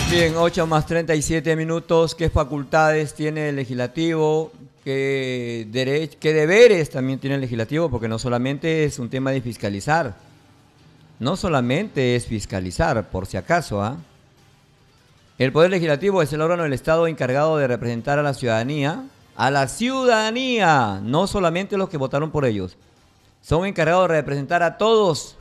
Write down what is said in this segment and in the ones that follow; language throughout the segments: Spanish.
Bien, 8 más 37 minutos. ¿Qué facultades tiene el legislativo? ¿Qué deberes también tiene el legislativo? Porque no solamente es un tema de fiscalizar. No solamente es fiscalizar, por si acaso, ¿ah? El Poder Legislativo es el órgano del Estado encargado de representar a la ciudadanía, no solamente los que votaron por ellos. Son encargados de representar a todos.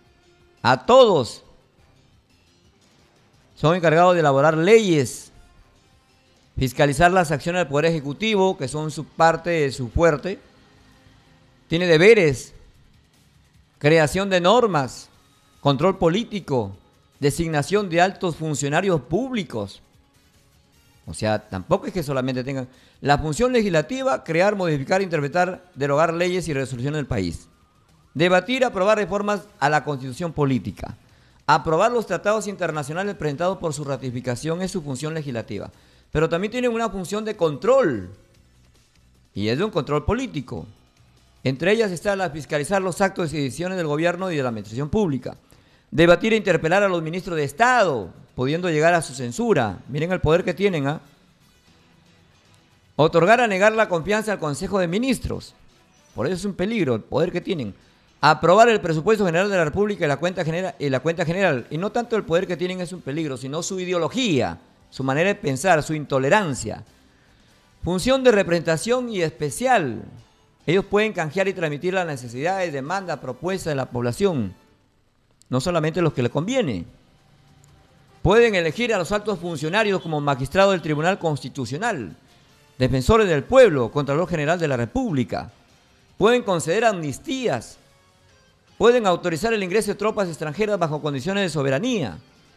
Son encargados de elaborar leyes, fiscalizar las acciones del Poder Ejecutivo, que son su parte de su fuerte. Tiene deberes, creación de normas, control político, designación de altos funcionarios públicos. O sea, tampoco es que solamente tengan la función legislativa: crear, modificar, interpretar, derogar leyes y resoluciones del país. Debatir, aprobar reformas a la Constitución política. Aprobar los tratados internacionales presentados por su ratificación es su función legislativa. Pero también tienen una función de control. Y es de un control político. Entre ellas está la fiscalizar los actos y decisiones del gobierno y de la administración pública. Debatir e interpelar a los ministros de Estado, pudiendo llegar a su censura. Miren el poder que tienen, ¿ah? Otorgar o negar la confianza al Consejo de Ministros. Por eso es un peligro el poder que tienen. Aprobar el presupuesto general de la República y la cuenta general. Y no tanto el poder que tienen es un peligro, sino su ideología, su manera de pensar, su intolerancia. Función de representación y especial. Ellos pueden canjear y transmitir las necesidades, demandas, propuestas de la población. No solamente los que les conviene. Pueden elegir a los altos funcionarios como magistrados del Tribunal Constitucional, defensores del pueblo, Contralor General de la República. Pueden conceder amnistías. Pueden autorizar el ingreso de tropas extranjeras bajo condiciones de soberanía.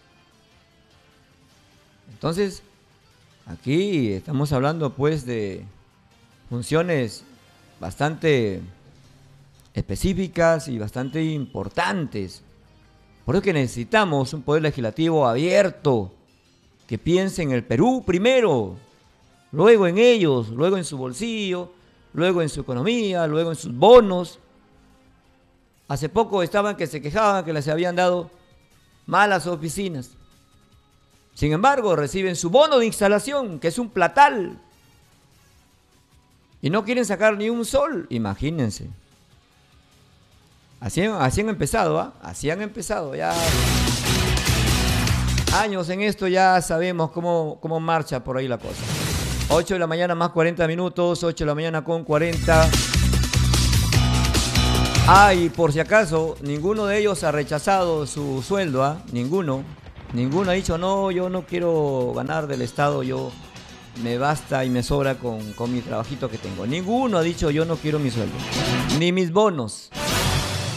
Entonces, aquí estamos hablando pues de funciones bastante específicas y bastante importantes. Por eso que necesitamos un poder legislativo abierto, que piense en el Perú primero, luego en ellos, luego en su bolsillo, luego en su economía, luego en sus bonos. Hace poco estaban que se quejaban que les habían dado malas oficinas. Sin embargo, reciben su bono de instalación, que es un platal. Y no quieren sacar ni un sol, imagínense. Así han empezado, ¿ah? Así han empezado, ya. Años en esto, ya sabemos cómo marcha por ahí la cosa. 8 de la mañana más 40 minutos, 8 de la mañana con 40. Y por si acaso, ninguno de ellos ha rechazado su sueldo, ¿ah? Ninguno ha dicho, no, yo no quiero ganar del Estado, yo me basta y me sobra con mi trabajito que tengo. Ninguno ha dicho, yo no quiero mi sueldo, ni mis bonos.